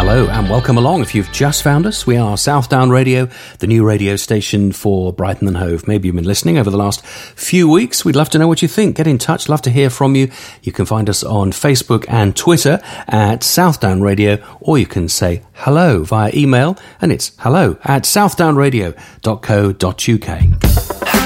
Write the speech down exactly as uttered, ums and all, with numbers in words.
Hello and welcome along. If you've just found us, we are Southdown Radio, the new radio station for Brighton and Hove. Maybe you've been listening over the last few weeks. We'd love to know what you think. Get in touch. Love to hear from you. You can find us on Facebook and Twitter at Southdown Radio, or you can say hello via email, and it's hello at southdownradio dot co dot uk.